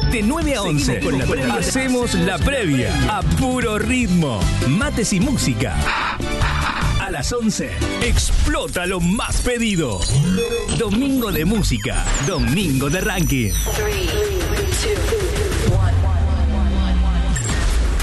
De 9 a 11. Hacemos la previa a puro ritmo. Mates y música. A las 11, explota lo más pedido. Domingo de música, domingo de ranking. 3, 2,